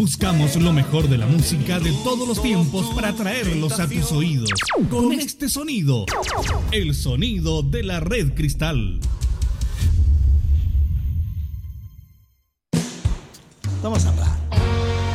Buscamos lo mejor de la música de todos los tiempos para traerlos a tus oídos. Con este sonido, el sonido de la Red Cristal. Estamos a